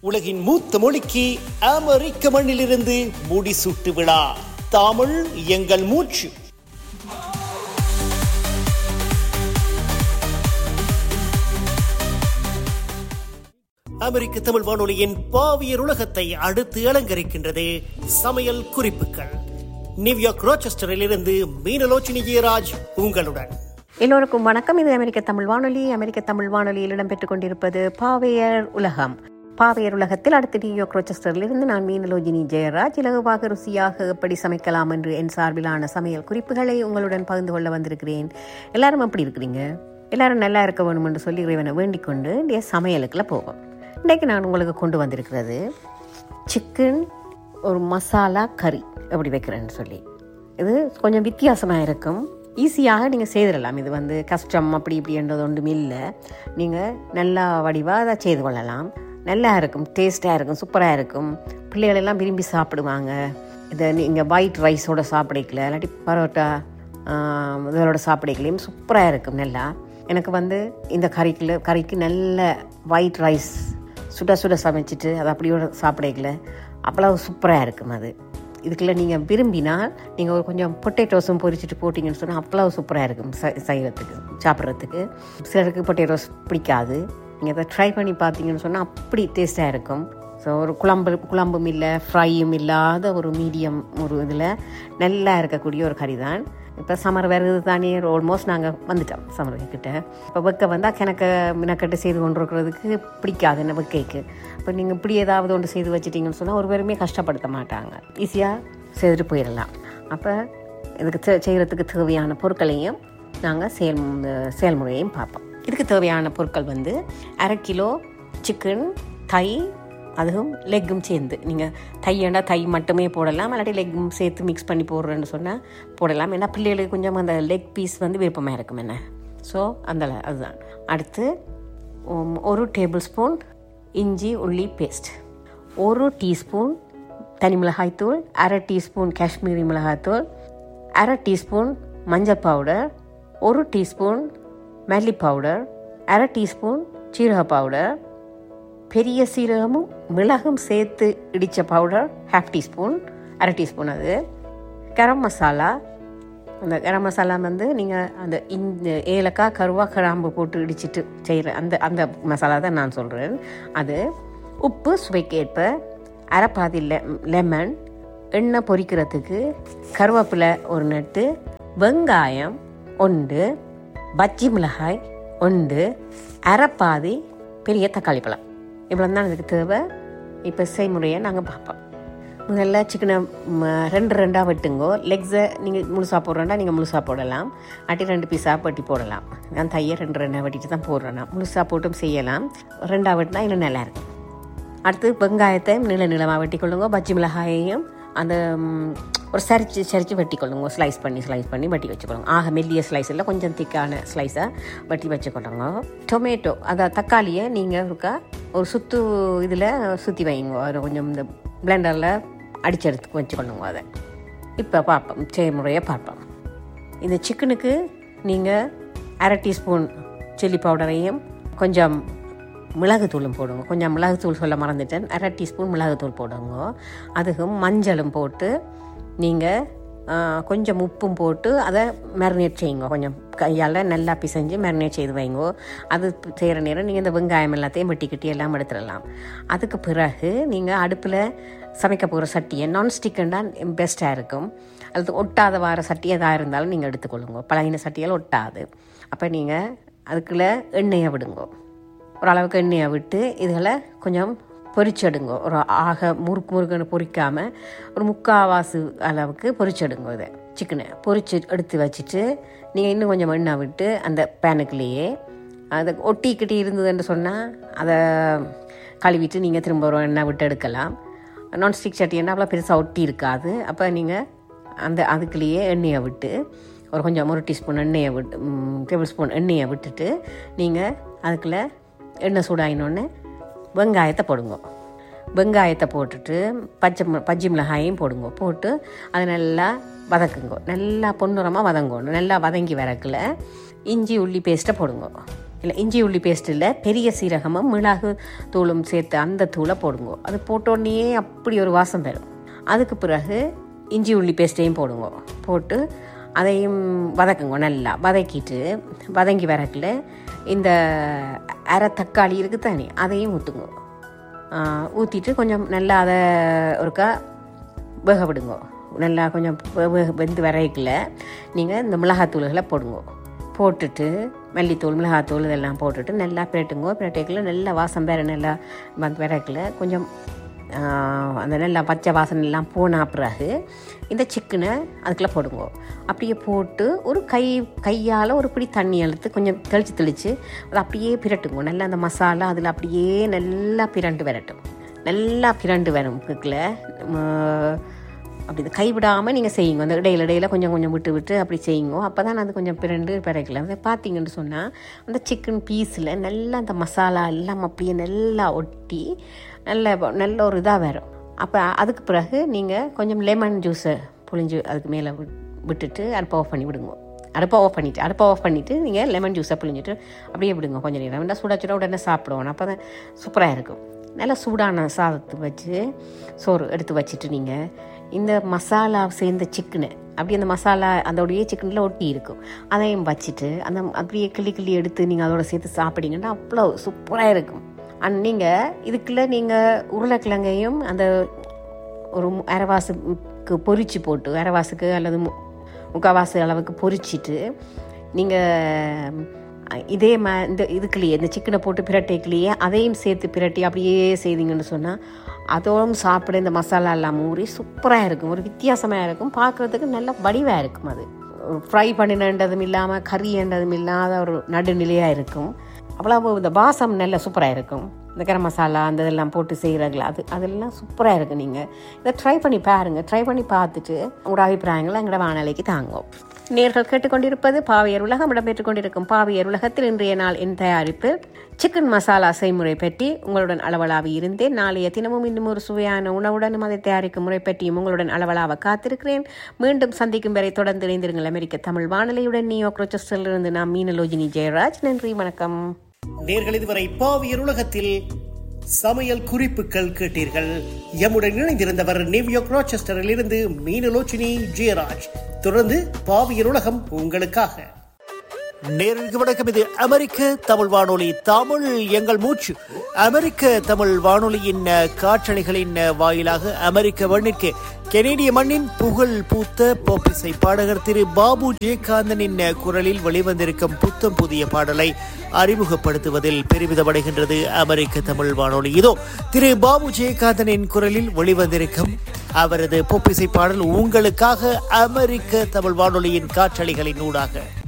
உலகின் மூத்த மொழிக்கு அமெரிக்க மண்ணிலிருந்து முடிசூட்டு விழா. தமிழ் எங்கள் மூச்சு. அமெரிக்க தமிழ் வானொலியின் பாவியர் உலகத்தை அடுத்து அலங்கரிக்கின்றது சமையல் குறிப்புகள். நியூயார்க் ராச்செஸ்டரில் இருந்து மீனலோச்சினி ஜெயராஜ் உங்களுடன். எல்லோருக்கும் வணக்கம். இது அமெரிக்க தமிழ் வானொலி. அமெரிக்க தமிழ் வானொலியில் இடம்பெற்றுக் கொண்டிருப்பது பாவையர் உலகம். பாவையர் உலகத்தில் அடுத்து நியூயார்க் ராச்செஸ்டரிலிருந்து நான் மீனலோச்சினி ஜெயராஜ் இலகுவாக ருசியாக எப்படி சமைக்கலாம் என்று என் சார்பிலான சமையல் குறிப்புகளை உங்களுடன் பகிர்ந்து கொள்ள வந்திருக்கிறேன். எல்லாரும் எப்படி இருக்கிறீங்க? எல்லாரும் நல்லா இருக்க வேணும் என்று சொல்லி இறைவனை வேண்டிக் கொண்டு இன்றைய சமையலுக்குள்ள போவோம். இன்றைக்கு நான் உங்களுக்கு கொண்டு வந்திருக்கிறது சிக்கன் ஒரு மசாலா கறி எப்படி வைக்கிறேன்னு சொல்லி. இது கொஞ்சம் வித்தியாசமாக இருக்கும். ஈஸியாக நீங்கள் செய்திடலாம். இது கஷ்டம் அப்படி இப்படின்றது ஒன்றும் இல்லை. நீங்கள் நல்லா வடிவாக அதை செய்து கொள்ளலாம். நல்லா இருக்கும், டேஸ்ட்டாக இருக்கும், சூப்பராக இருக்கும். பிள்ளைகளெல்லாம் விரும்பி சாப்பிடுவாங்க. இதை நீங்கள் ஒயிட் ரைஸோடு சாப்பிடக்கல, இல்லாட்டி பரோட்டா இதோட சாப்பிடக்கலையும் சூப்பராக இருக்கும். நல்லா எனக்கு இந்த கறிக்கு நல்ல ஒயிட் ரைஸ் சுட சுட சமைச்சிட்டு அதை அப்படியோட சாப்பிடக்கல அவ்வளோ சூப்பராக இருக்கும். அது இதுக்குள்ள நீங்கள் விரும்பினால் நீங்கள் ஒரு கொஞ்சம் பொட்டேட்டோஸும் பொரிச்சிட்டு போட்டிங்கன்னு சொன்னால் அவ்வளோ சூப்பராக இருக்கும் செய்கிறதுக்கு, சாப்பிட்றதுக்கு. சிலருக்கு பொட்டேட்டோஸ் பிடிக்காது. நீங்கள் அதை ட்ரை பண்ணி பார்த்தீங்கன்னு சொன்னால் அப்படி டேஸ்ட்டாக இருக்கும். ஸோ ஒரு குழம்பும் இல்லை, ஃப்ரையும் இல்லாத ஒரு மீடியம் ஒரு இதில் நல்லா இருக்கக்கூடிய ஒரு கறி தான். இப்போ சம்மர் வருது தானே, ஆல்மோஸ்ட் நாங்கள் வந்துட்டோம் சம்மர்கிட்ட. இப்போ வெக்க வந்தால் மினக்கட்டு செய்து கொண்டு இருக்கிறதுக்கு பிடிக்காது என்ன வெக்கைக்கு. இப்போ நீங்கள் இப்படி ஏதாவது ஒன்று செய்து வச்சிட்டிங்கன்னு சொன்னால் ஒரு பேருமே கஷ்டப்படுத்த மாட்டாங்க, ஈஸியாக செய்துட்டு போயிடலாம். அப்போ இதுக்கு செய்கிறதுக்கு தேவையான பொருட்களையும் நாங்கள் செயல்முறையையும் பார்ப்போம். இதுக்கு தேவையான பொருட்கள் 1/2 கிலோ சிக்கன், தை, அதுவும் லெக்கும் சேர்ந்து. நீங்கள் தையண்டா தை மட்டுமே போடலாம், இல்லாட்டி லெக்கும் சேர்த்து மிக்ஸ் பண்ணி போடுறேன்னு சொன்னால் போடலாம். ஏன்னா பிள்ளைகளுக்கு கொஞ்சம் அந்த லெக் பீஸ் விருப்பமாக இருக்கும் என்ன. ஸோ அதுதான். அடுத்து 1 டேபிள் ஸ்பூன் இஞ்சி உள்ளி பேஸ்ட், 1 டீஸ்பூன் தனி மிளகாய்த்தூள், 1/2 டீஸ்பூன் காஷ்மீரி மிளகாய்த்தூள், 1/2 டீஸ்பூன் மஞ்சள் பவுடர், 1 டீஸ்பூன் மல்லி பவுடர், 1/2 டீஸ்பூன் சீரக பவுடர், பெரிய சீரகமும் மிளகும் சேர்த்து இடித்த பவுடர் 1/2 டீஸ்பூன், 1/2 டீஸ்பூன். அது கரம் மசாலா. அந்த கரம் மசாலா நீங்கள் அந்த ஏலக்காய், கருவா, கிராம்பு போட்டு இடிச்சிட்டு செய்கிற அந்த மசாலா தான் நான் சொல்கிறேன். அது உப்பு சுவைக்கேற்ப, 1/2 பாதி லெமன், எண்ணெய் பொரிக்கிறதுக்கு கருவேப்பிலை 1 நட்டு, வெங்காயம் 1, பச்சை மிளகாய் 1, 1/2 பாதி பெரிய தக்காளி பழம். இவ்வளோ தான் இதுக்கு தேவை. இப்போ செய்முறையை நாங்கள் பார்ப்போம். முதல்ல சிக்கனை 2 வெட்டுங்கோ. லெக்ஸை நீங்கள் முழுசாக போடுறேன்னா நீங்கள் முழுசாக போடலாம், அட்டி 2 பீஸாக வெட்டி போடலாம். நான் தையை 2 வெட்டிட்டு தான் போடுறேன்னா, முழுசாக போட்டும் செய்யலாம். 2 வெட்டினா இன்னும் நல்லாயிருக்கும். அடுத்து வெங்காயத்தை நீளமாக வெட்டிக்கொள்ளுங்க. பச்சை மிளகாயையும் அந்த ஒரு சரிச்சு வெட்டிக்கொள்ளுங்க. ஸ்லைஸ் பண்ணி வெட்டி வச்சுக்கொள்ளுங்க. மெல்லிய ஸ்லைஸ் இல்லை, கொஞ்சம் திக்கான ஸ்லைஸாக வெட்டி வச்சுக்கொள்ளுங்க. டொமேட்டோ, தக்காளியை நீங்கள் ஒரு இதில் சுற்றி வைங்க. அதை கொஞ்சம் இந்த பிளெண்டரில் அடிச்செடுத்து வச்சுக்கொள்ளுங்க. அதை இப்போ பார்ப்போம், செய்முறையை பார்ப்போம். இந்த சிக்கனுக்கு நீங்கள் 1/2 டீஸ்பூன் சில்லி பவுடரையும் கொஞ்சம் மிளகுத்தூளும் போடுங்க. கொஞ்சம் மிளகுத்தூள் சொல்ல மறந்துட்டேன். 1/2 டீஸ்பூன் மிளகுத்தூள் போடுங்க. அதுக்கும் மஞ்சளும் போட்டு நீங்கள் கொஞ்சம் உப்பும் போட்டு அதை மேரினேட் செய்யுங்க. கொஞ்சம் கையால் நல்லா பிசைஞ்சு மேரினேட் செய்து வைங்கோ. அது செய்கிற நேரம் நீங்கள் இந்த வெங்காயம் எல்லாத்தையும் வெட்டி எல்லாம் எடுத்துடலாம். அதுக்கு பிறகு நீங்கள் அடுப்பில் சமைக்க போகிற சட்டியை நான்ஸ்டிக்குன்னு தான் பெஸ்ட்டாக இருக்கும். அது ஒட்டாத வார சட்டி எதாக இருந்தாலும் நீங்கள் எடுத்துக்கொள்ளுங்க. பழைய சட்டியால் ஒட்டாது. அப்போ நீங்கள் அதுக்குள்ளே எண்ணெயை விடுங்க. ஓரளவுக்கு எண்ணெயை விட்டு இதுகளை கொஞ்சம் பொரிச்செடுங்க. ஒரு முறுக்குன்னு பொரிக்காமல் ஒரு 3/4 அளவுக்கு பொரிச்செடுங்க. இதை சிக்கனை பொரிச்சு எடுத்து வச்சுட்டு நீங்கள் இன்னும் கொஞ்சம் எண்ணெய் விட்டு அந்த பேனுக்குள்ளேயே அதை ஒட்டிக்கிட்டு இருந்ததுன்னு சொன்னால் அதை கழுவிட்டு நீங்கள் திரும்ப ஒரு எண்ணெய் விட்டு எடுக்கலாம். நான்ஸ்டிக் சட்டி என்ன அவ்வளோ பெருசாக ஒட்டி இருக்காது. அப்போ நீங்கள் அதுக்குள்ளேயே எண்ணெயை விட்டு ஒரு டீஸ்பூன் எண்ணெயை டேபிள் ஸ்பூன் எண்ணெயை விட்டுட்டு நீங்கள் அதுக்குள்ளே எண்ணெய் சூடாயினோடனே வெங்காயத்தை போடுங்க. வெங்காயத்தை போட்டுட்டு பச்சை மிளகாயும் போடுங்க. போட்டு அதை நல்லா வதக்குங்க. நல்லா பொன்னிறமாக வதங்கணும். நல்லா வதங்கி வரக்குள்ள இஞ்சி உள்ளி பேஸ்ட்டை போடுங்க. இல்லை இஞ்சி உள்ளி பேஸ்ட்டில் பெரிய சீரகமும் மிளகு தூளும் சேர்த்து அந்த தூளை போடுங்க. அது போட்டோடனே அப்படி ஒரு வாசம் வரும். அதுக்கு பிறகு இஞ்சி உள்ளி பேஸ்ட்டையும் போடுங்க. போட்டு அதையும் வதக்குங்க. நல்லா வதக்கிட்டு வதங்கி வரக்கில் இந்த அரை தக்காளி இருக்குது தானே, அதையும் ஊற்றுங்க. ஊற்றிட்டு கொஞ்சம் நல்லா அதை ஒருக்கா வேக விடுங்க. நல்லா கொஞ்சம் வெந்து வரைக்கல நீங்கள் இந்த மிளகாத்தூள்களை போடுங்க. போட்டுட்டு மல்லித்தூள் மிளகாத்தூள் இதெல்லாம் போட்டுட்டு நல்லா பிரட்டுங்க. பிரட்டைக்குள்ள நல்லா வாசம் வேறு நல்லா வந்து வரைக்கல கொஞ்சம் அந்த நல்லா பச்சை வாசனை எல்லாம் போன பிறகு இந்த சிக்கனை அதுக்குள்ளே போடுங்க. அப்படியே போட்டு ஒரு கையால் ஒரு பிடி தண்ணி அழுத்து கொஞ்சம் தெளித்து அதை அப்படியே பிரட்டுங்க. நல்லா அந்த மசாலா அதில் அப்படியே நல்லா பிரண்டு வரட்டும். நல்லா பிரண்டு வரும் குக்கில். அப்படி கைவிடாமல் நீங்கள் செய்யுங்க. அந்த இடையில கொஞ்சம் கொஞ்சம் விட்டு அப்படி செய்யுங்க. அப்போ தான் அது கொஞ்சம் பிரண்டு பிறக்கலாம். அதை பார்த்தீங்கன்னு சொன்னால் அந்த சிக்கன் பீஸில் நல்லா அந்த மசாலா எல்லாம் அப்படியே நல்லா ஒட்டி நல்ல ஒரு இதாக வரும். அப்போ அதுக்கு பிறகு நீங்கள் கொஞ்சம் லெமன் ஜூஸை புழிஞ்சு அதுக்கு மேலே விட்டுட்டு அடுப்பை ஆஃப் பண்ணி விடுங்க. அடுப்பை ஆஃப் பண்ணிவிட்டு நீங்கள் லெமன் ஜூஸை புழிஞ்சிட்டு அப்படியே விடுங்க. கொஞ்சம் நேரம் வேண்டாம், சுட உடனே சாப்பிடுவோம். அப்போ தான் சூப்பராக இருக்கும். நல்லா சூடான சாதத்தை வச்சு சோறு எடுத்து வச்சுட்டு நீங்கள் இந்த மசாலா சேர்ந்த சிக்கனை அப்படி அந்த மசாலா அதோடைய சிக்கனில் ஒட்டி இருக்கும், அதையும் வச்சுட்டு அந்த அப்படியே கிள்ளி எடுத்து நீங்கள் அதோட சேர்த்து சாப்பிட்டீங்கன்னா அவ்வளோ சூப்பராக இருக்கும். நீங்கள் இதுக்குள்ளே நீங்கள் உருளைக்கிழங்கையும் அந்த ஒரு அரைவாசுக்கு பொரிச்சு போட்டு அரைவாசுக்கு அல்லது முக்கால்வாசு அளவுக்கு பொரிச்சிட்டு நீங்கள் இதே இந்த இதுக்குள்ளேயே இந்த சிக்கனை போட்டு பிரட்டைக்குள்ளேயே அதையும் சேர்த்து பிரட்டி அப்படியே செய்தீங்கன்னு சொன்னால் அதோடும் சாப்பிட இந்த மசாலா எல்லாம் ஊறி சூப்பராக இருக்கும். ஒரு வித்தியாசமாக இருக்கும், பார்க்குறதுக்கு நல்ல வடிவாக இருக்கும். அது ஃப்ரை பண்ணினதும் இல்லாமல் கறின்றதும் இல்லாத ஒரு நடுநிலையாக இருக்கும். அவ்வளோ இந்த வாசம் நல்ல சூப்பராக இருக்கும். இந்த கரம் மசாலா அந்த இதெல்லாம் போட்டு செய்கிறாங்களா அதெல்லாம் சூப்பராக இருக்குது. நீங்கள் இதை ட்ரை பண்ணி பாருங்கள். ட்ரை பண்ணி பார்த்துட்டு உங்களோட அபிப்பிராயங்களை எங்களோட வானொலிக்கு தாங்கும். நேர்கள் கேட்டுக்கொண்டிருப்பது பாவையர் உலகம். இடம்பெற்றுக் கொண்டிருக்கும் பாவையர் உலகத்தில் இன்றைய நாள் என் தயாரிப்பு சிக்கன் மசாலா செய்முறை பற்றி உங்களுடன் அளவலாவி இருந்தேன். நாளைய தினமும் இன்னும் ஒரு சுவையான உணவுடனும் அதை தயாரிக்கும் முறை பற்றியும் உங்களுடன் அளவலாக காத்திருக்கிறேன். மீண்டும் சந்திக்கும் வரை தொடர்ந்து இணைந்திருங்கள் அமெரிக்க தமிழ் வானொலியுடன். நியூயார்க் ரோச்செஸ்டரிலிருந்து நான் மீனலோஜினி ஜெயராஜ். நன்றி, வணக்கம். நேர்கள் இதுவரை பாவையர் உலகத்தில் சமையல் குறிப்புகள் கேட்டீர்கள். எம்முடன் இணைந்திருந்தவர் நியூயார்க் ரோச்செஸ்டரில் இருந்து மீனலோஜினி ஜெயராஜ். தொடர்ந்து பாவையர் உலகம் உங்களுக்காக. நேருக்கு வணக்கம். இது அமெரிக்க தமிழ் வானொலி. தமிழ் எங்கள் மூச்சு. அமெரிக்க தமிழ் வானொலியின் காற்றலைகளின் வாயிலாக அமெரிக்க மண்ணிற்கு கெனேடிய மண்ணின் புகழ் பூத்த பாப் இசை பாடகர் திரு பாபு ஜெயகாந்தனின் குரலில் வெளிவந்திருக்கும் புத்தம் புதிய பாடலை அறிமுகப்படுத்துவதில் பெருமிதமடைகின்றது அமெரிக்க தமிழ் வானொலி. இதோ திரு பாபு ஜெயகாந்தனின் குரலில் வெளிவந்திருக்கும் அவரது பாப் இசை பாடல் உங்களுக்காக அமெரிக்க தமிழ் வானொலியின் காற்றலைகளின் ஊடாக.